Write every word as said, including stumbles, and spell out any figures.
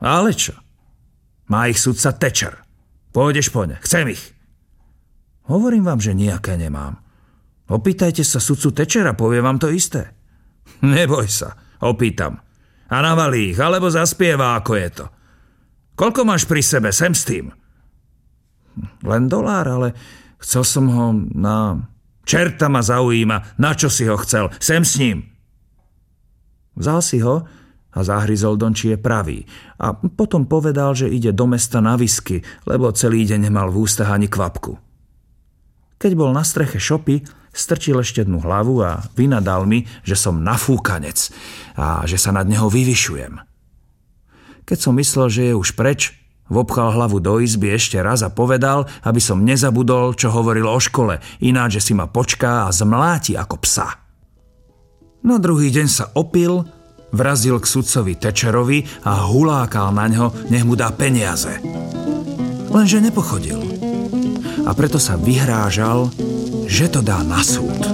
Ale čo? Má ich sudca Tečer. Pôjdeš po ne, chcem ich. Hovorím vám, že nejaké nemám. Opýtajte sa sudcu Tečera, povie vám to isté. Neboj sa, opýtam. A navalí ich, alebo zaspieva, ako je to. Koľko máš pri sebe, sem s tým? Len dolár, ale chcel som ho na... Čerta ma zaujíma, na čo si ho chcel, sem s ním. Vzal si ho a zahryzol Don, či je pravý. A potom povedal, že ide do mesta na whisky, lebo celý deň nemal v ústach ani kvapku. Keď bol na streche šopy, strčil ešte jednu hlavu a vynadal mi, že som nafúkanec a že sa nad neho vyvyšujem. Keď som myslel, že je už preč, vopchal hlavu do izby ešte raz a povedal, aby som nezabudol, čo hovoril o škole, ináč, že si ma počká a zmláti ako psa. Na druhý deň sa opil, vrazil k sudcovi Tečerovi a hulákal na ňo, nech mu dá peniaze. Lenže nepochodil. A preto sa vyhrážal, že to dá na súd.